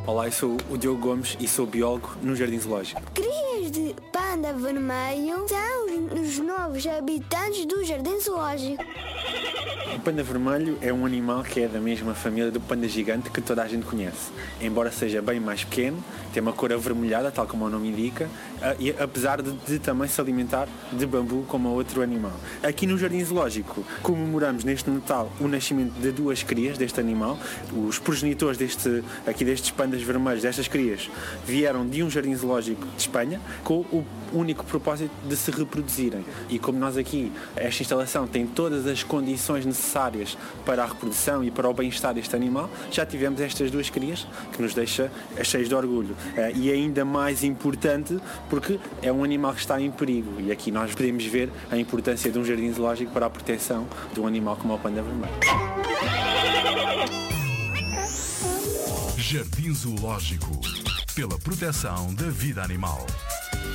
Olá, eu sou o Diogo Gomes e sou biólogo no Jardim Zoológico. Crias de panda vermelho são os novos habitantes do Jardim Zoológico. O panda vermelho é um animal que é da mesma família do panda gigante que toda a gente conhece. Embora seja bem mais pequeno, tem uma cor avermelhada, tal como o nome indica, e apesar de também se alimentar de bambu como outro animal. Aqui no Jardim Zoológico comemoramos neste Natal o nascimento de 2 crias deste animal. Os progenitores destes pandas vermelhos, destas crias, vieram de um jardim zoológico de Espanha com o único propósito de se reproduzirem. E como nós aqui, esta instalação tem todas as condições necessárias para a reprodução e para o bem-estar deste animal, já tivemos estas 2 crias, que nos deixa cheios de orgulho. E ainda mais importante porque é um animal que está em perigo, e aqui nós podemos ver a importância de um jardim zoológico para a proteção de um animal como o panda vermelho. Jardim Zoológico, pela proteção da vida animal.